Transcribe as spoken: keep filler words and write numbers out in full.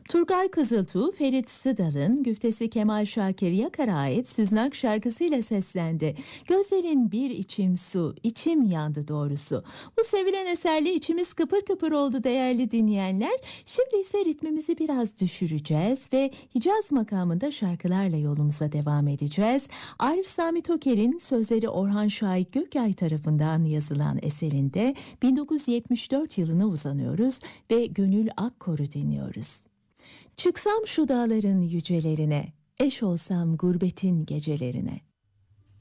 Turgay Kızıltuğ, Ferit Sıdal'ın güftesi Kemal Şakir Yakar'a ait Süznak şarkısıyla seslendi. Gözlerin bir içim su, içim yandı doğrusu. Bu sevilen eserle içimiz kıpır kıpır oldu değerli dinleyenler. Şimdi ise ritmimizi biraz düşüreceğiz ve Hicaz makamında şarkılarla yolumuza devam edeceğiz. Arif Sami Toker'in sözleri Orhan Şahik Gökyay tarafından yazılan eserinde bin dokuz yüz yetmiş dört yılına uzanıyoruz ve Gönül Akkor'u dinliyoruz. Çıksam şu dağların yücelerine, eş olsam gurbetin gecelerine.